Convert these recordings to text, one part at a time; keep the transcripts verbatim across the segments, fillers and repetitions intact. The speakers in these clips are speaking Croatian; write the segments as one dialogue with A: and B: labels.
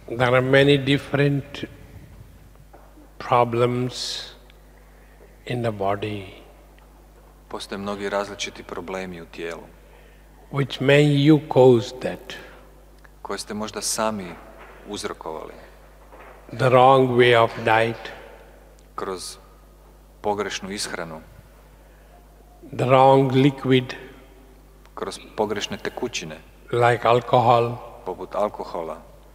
A: There are many different problems in the body.
B: Postoje mnogi različiti problemi u tijelu.
A: Which may you cause that.
B: Koje ste možda sami uzrokovali.
A: The wrong way of diet.
B: Kroz pogrešnu ishranu.
A: The wrong liquid.
B: Kroz pogrešne tekućine.
A: Like alcohol.
B: Poput alkohola.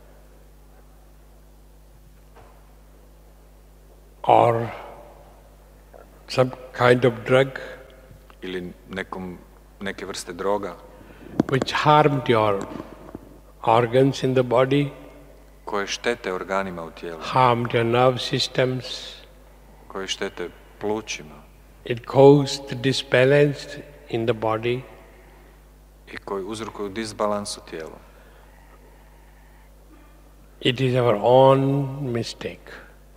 A: Or some kind of drug.
B: Ili nekom, neke vrste droga.
A: Which harmed your organs in the body.
B: Koje štete organima u tijelu.
A: Harmed your nerve systems.
B: Koje štete plućima.
A: It caused disbalance in the body.
B: I koji uzrokuju disbalans u tijelu.
A: It is our own mistake.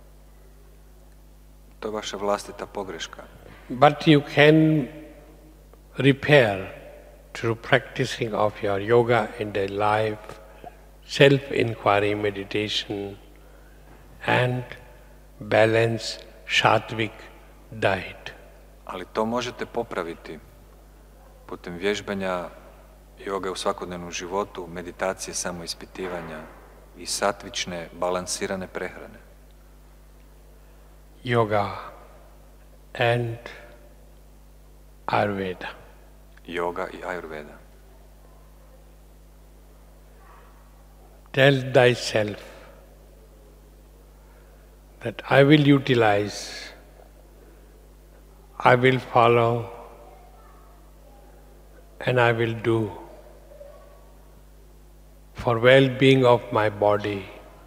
B: To je vaša vlastita pogreška.
A: But you can repair through practicing of your yoga in daily life, self-inquiry meditation, and balanced sattvic diet.
B: Ali to možete popraviti putem vježbanja joge u svakodnevnom životu, meditacije, samoispitivanja i satvične, balansirane prehrane.
A: Yoga and Ayurveda.
B: Yoga i Ayurveda.
A: Tell thyself that I will utilize, I will follow, and I will do for well-being of my body,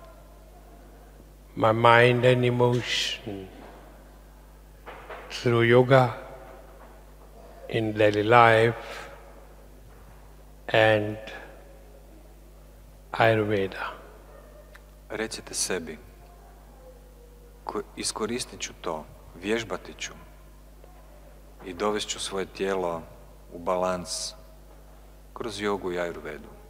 A: my mind and emotion, through yoga, in daily life, and Ayurveda.
B: Recite sebi, iskoristit ću to, vježbati ću i dovest ću svoje tijelo u balans kroz jogu i Ayurvedu.